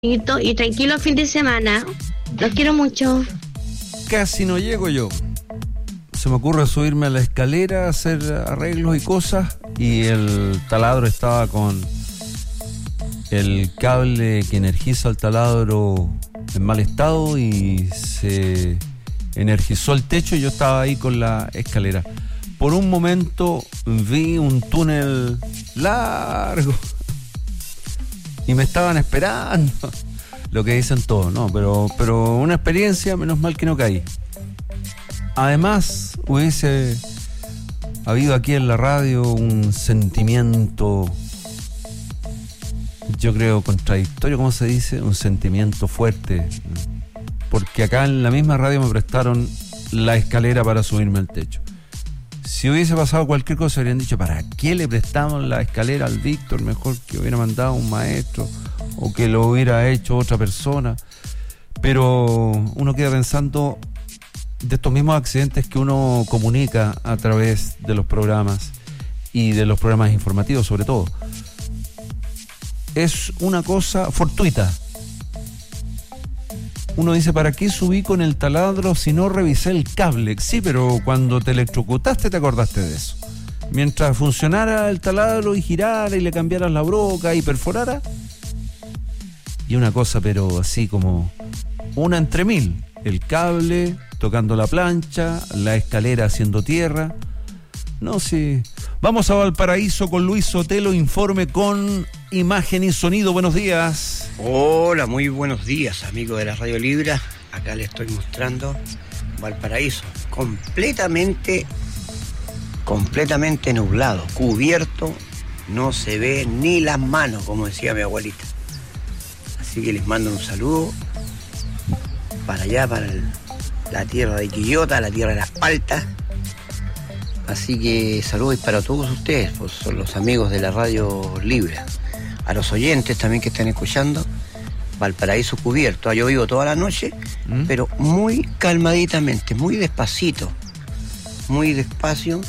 y tranquilo fin de semana. Los quiero mucho. Casi no llego yo. Se me ocurre subirme a la escalera, hacer arreglos y cosas, y el taladro estaba con el cable que energiza el taladro en mal estado y se energizó el techo y yo estaba ahí con la escalera. Por un momento vi un túnel largo y me estaban esperando. Lo que dicen todos, ¿no? Pero una experiencia, menos mal que no caí. Además, hubiese habido aquí en la radio un sentimiento, yo creo, contradictorio, ¿cómo se dice? Un sentimiento fuerte. Porque acá en la misma radio me prestaron la escalera para subirme al techo. Si hubiese pasado cualquier cosa, habrían dicho, ¿para qué le prestamos la escalera al Víctor? Mejor que hubiera mandado un maestro o que lo hubiera hecho otra persona. Pero uno queda pensando de estos mismos accidentes que uno comunica a través de los programas y de los programas informativos sobre todo. Es una cosa fortuita. Uno dice, ¿para qué subí con el taladro si no revisé el cable? Sí, pero cuando te electrocutaste te acordaste de eso. Mientras funcionara el taladro y girara y le cambiaras la broca y perforara. Y una cosa, pero así como una entre mil. El cable tocando la plancha, la escalera haciendo tierra. No, sí. Vamos a Valparaíso con Luis Sotelo, informe con imagen y sonido. Buenos días. Hola, muy buenos días, amigo de la Radio Libra. Acá le estoy mostrando Valparaíso, completamente nublado, cubierto, no se ve ni las manos, como decía mi abuelita. Así que les mando un saludo para allá, para la tierra de Quillota, la tierra de las Paltas. Así que saludos para todos ustedes, pues son los amigos de la Radio Libra. A los oyentes también que están escuchando, Valparaíso cubierto. Ha llovido toda la noche, pero muy calmaditamente, muy despacito, muy despacio.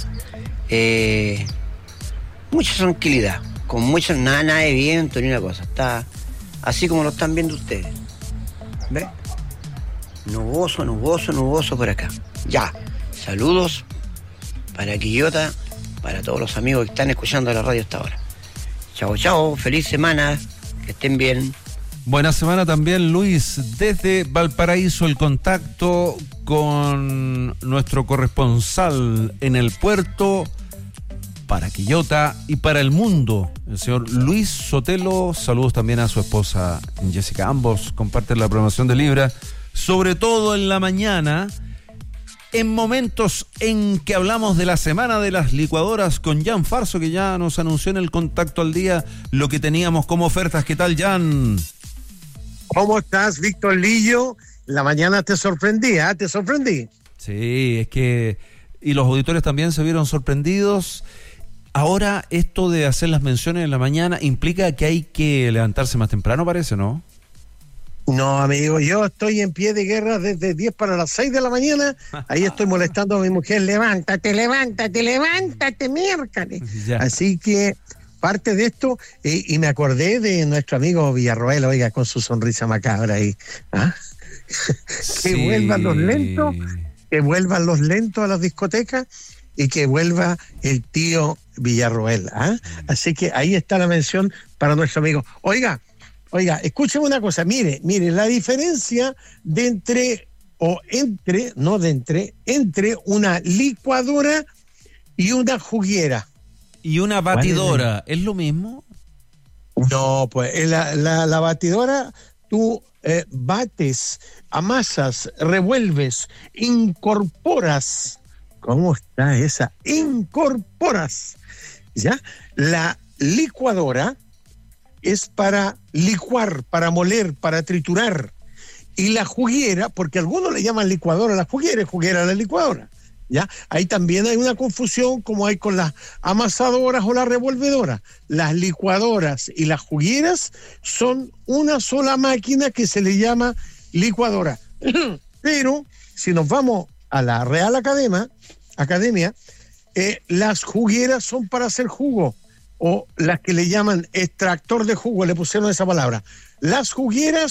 Mucha tranquilidad, con mucha nada de viento ni una cosa. Está así como lo están viendo ustedes. ¿Ves? Nuboso por acá. Ya, saludos para Quillota, para todos los amigos que están escuchando la radio hasta ahora. Chao, feliz semana, que estén bien. Buena semana también, Luis. Desde Valparaíso, el contacto con nuestro corresponsal en el puerto para Quillota y para el mundo, el señor Luis Sotelo. Saludos también a su esposa Jessica. Ambos comparten la programación de Libra, sobre todo en la mañana, en momentos en que hablamos de la semana de las licuadoras con Jan Farso, que ya nos anunció en el contacto al día lo que teníamos como ofertas. ¿Qué tal, Jan? ¿Cómo estás, Víctor Lillo? La mañana te sorprendí, ¿eh? ¿Te sorprendí? Sí, es que... Y los auditores también se vieron sorprendidos. Ahora, esto de hacer las menciones en la mañana implica que hay que levantarse más temprano, parece, ¿no? No, amigo, yo estoy en pie de guerra desde 10 para las 6 de la mañana. Ahí estoy molestando a mi mujer. Levántate, miércoles. Ya. Así que parte de esto, y me acordé de nuestro amigo Villarroel, oiga, con su sonrisa macabra ahí. ¿Ah? Sí. Que vuelvan los lentos a las discotecas y que vuelva el tío Villarroel. ¿Ah? Así que ahí está la mención para nuestro amigo. Oiga, escúcheme una cosa, mire, la diferencia entre una licuadora y una juguera. ¿Y una batidora? ¿Es lo mismo? No, pues la batidora, tú bates, amasas, revuelves, incorporas. ¿Cómo está esa? Incorporas. ¿Ya? La licuadora es para licuar, para moler, para triturar. Y la juguera, porque algunos le llaman licuadora a la juguera y juguera a la licuadora. ¿Ya? Ahí también hay una confusión como hay con las amasadoras o las revolvedoras. Las licuadoras y las jugueras son una sola máquina que se le llama licuadora. Pero si nos vamos a la Real Academia, las jugueras son para hacer jugo. o las que le llaman extractor de jugo, le pusieron esa palabra. Las jugueras